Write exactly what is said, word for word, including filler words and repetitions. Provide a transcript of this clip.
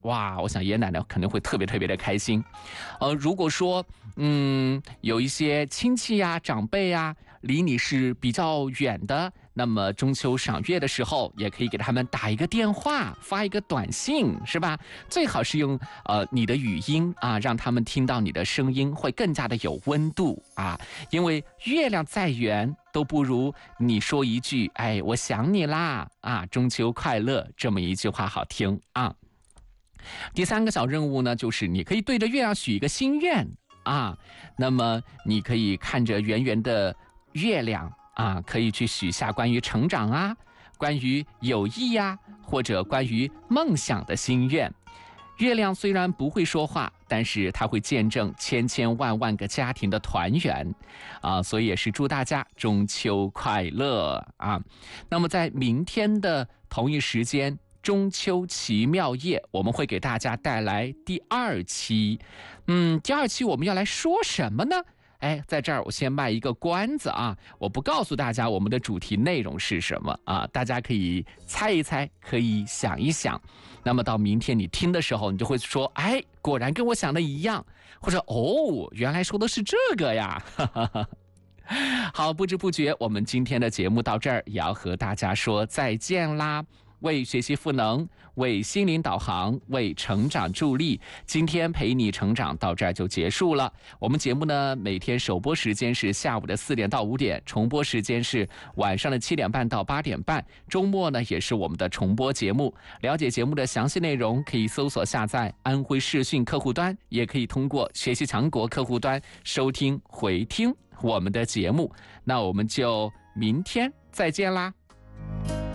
哇，我想爷爷奶奶肯定会特别特别的开心。呃，如果说嗯有一些亲戚呀、长辈呀离你是比较远的，那么中秋赏月的时候，也可以给他们打一个电话，发一个短信，是吧？最好是用呃你的语音啊，让他们听到你的声音，会更加的有温度啊。因为月亮再圆都不如你说一句“哎，我想你啦”啊，中秋快乐这么一句话好听啊。第三个小任务呢，就是你可以对着月亮许一个心愿啊。那么你可以看着圆圆的月亮啊，可以去许下关于成长啊、关于友谊呀、啊，或者关于梦想的心愿。月亮虽然不会说话，但是它会见证千千万万个家庭的团圆啊，所以也是祝大家中秋快乐啊。那么在明天的同一时间，中秋奇妙夜，我们会给大家带来第二期。嗯，第二期我们要来说什么呢？哎，在这儿我先卖一个关子啊，我不告诉大家我们的主题内容是什么啊，大家可以猜一猜，可以想一想。那么到明天你听的时候，你就会说，哎，果然跟我想的一样，或者哦，原来说的是这个呀。好，不知不觉我们今天的节目到这儿也要和大家说再见啦。为学习赋能，为心灵导航，为成长助力，今天陪你成长到这儿就结束了。我们节目呢，每天首播时间是下午的四点到五点，重播时间是晚上的七点半到八点半，周末呢也是我们的重播节目。了解节目的详细内容，可以搜索下载安徽视讯客户端，也可以通过学习强国客户端收听回听我们的节目。那我们就明天再见啦。